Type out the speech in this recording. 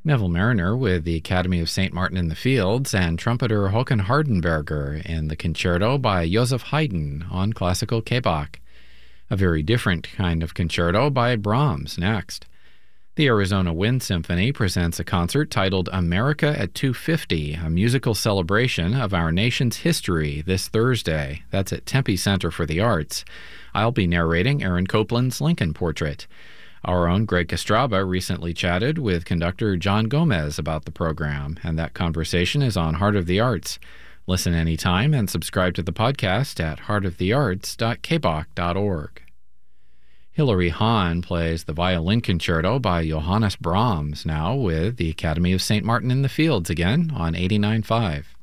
Neville Mariner with the Academy of St. Martin in the Fields, and trumpeter Håkan Hardenberger in the concerto by Joseph Haydn on classical K-Bach. A very different kind of concerto by Brahms next. The Arizona Wind Symphony presents a concert titled America at 250, a musical celebration of our nation's history this Thursday. That's at Tempe Center for the Arts. I'll be narrating Aaron Copland's Lincoln Portrait. Our own Greg Kostraba recently chatted with conductor John Gomez about the program, and that conversation is on Heart of the Arts. Listen anytime and subscribe to the podcast at heartofthearts.kbach.org. Hilary Hahn plays the violin concerto by Johannes Brahms, now with the Academy of St. Martin in the Fields again on 89.5.